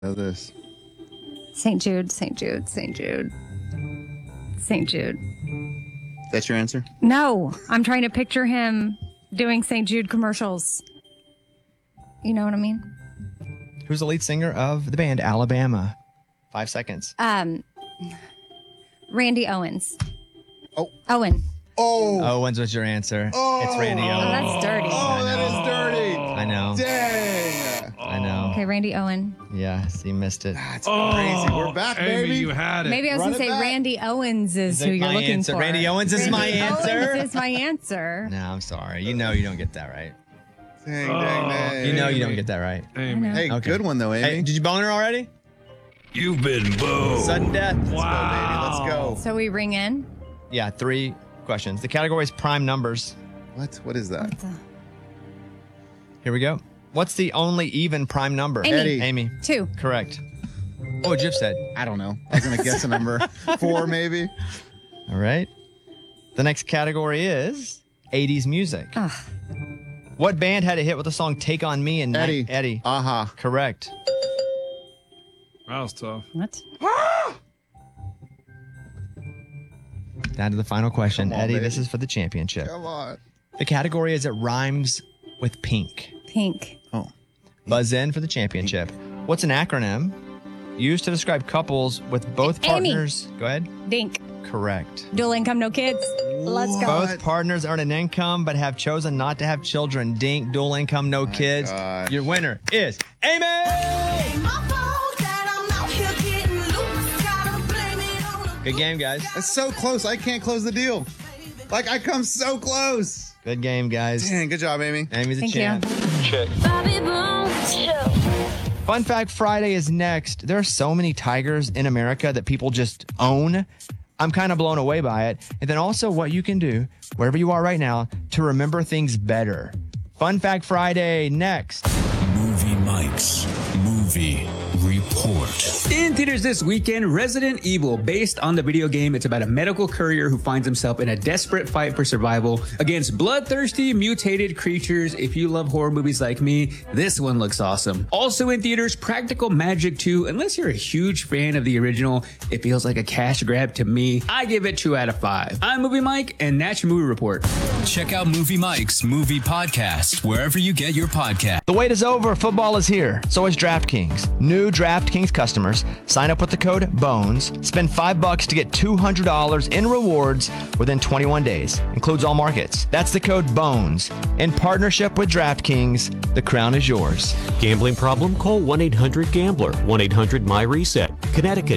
Know this. St. Jude, St. Jude, St. Jude. St. Jude. That's your answer? No, I'm trying to picture him doing St. Jude commercials. You know what I mean? Who's the lead singer of the band Alabama? 5 seconds. Randy Owens. Oh. Owen. Oh. Owens was your answer. Oh. It's Randy Oh, Owens. that's dirty. Oh, that is dirty. I know. Dang. I know. Okay, Randy Owen. Yeah, you missed it. That's crazy. We're back, Amy, baby. you had it. Maybe I was Run going to it say back. Randy Owens is Is who it you're my looking answer? for. Randy Owens is my answer? Owens is my answer. No, I'm sorry. You know you don't get that right. Dang. You know you don't get that right. Amy. Hey, Okay. good one, though, Amy. Hey, did you bone her already? You've been booed. Sudden death. Let's go. So we ring in. Yeah, 3 questions. The category is prime numbers. What is that? Here we go. What's the only even prime number? Amy. Eddie. Amy. 2. Correct. Oh, Jif said. I don't know. I was going to guess a number. 4, maybe. All right. The next category is 80s music. Ugh. What band had a hit with the song Take On Me in Eddie. Eddie. Aha. Correct. That was tough. What? Down to the final question. Come on, Eddie, baby. this is for the championship. Come on. The category is it rhymes with pink. Pink. Oh. Buzz in for the championship. What's an acronym used to describe couples with both Amy. partners? Go ahead. Dink. Correct. Dual income, no kids. Let's go. Both partners earn an income but have chosen not to have children. Dink, dual income, no kids. gosh. Your winner is Amy! Good game, guys. That's so close. I can't close the deal. Like, I come so close. Good game, guys. Dang, good job, Amy. Amy's a Thank champ. Fun Fact Friday is next. There are so many tigers in America that people just own. I'm kind of blown away by it. And then also what you can do, wherever you are right now, to remember things better. Fun Fact Friday next. Movie Mike's Movie Report. In theaters this weekend, Resident Evil, based on the video game. It's about a medical courier who finds himself in a desperate fight for survival against bloodthirsty, mutated creatures. If you love horror movies like me, this one looks awesome. Also in theaters, Practical Magic 2. Unless you're a huge fan of the original, it feels like a cash grab to me. I give it 2 out of 5. I'm Movie Mike, and that's your movie report. Check out Movie Mike's Movie Podcast wherever you get your podcast. The wait is over. Football is here. So is DraftKings. New DraftKings customers sign up with the code BONES. Spend $5 to get $200 in rewards within 21 days. Includes all markets. That's the code BONES. In partnership with DraftKings, the crown is yours. Gambling problem? Call 1-800-GAMBLER. 1-800-MY-RESET. Connecticut.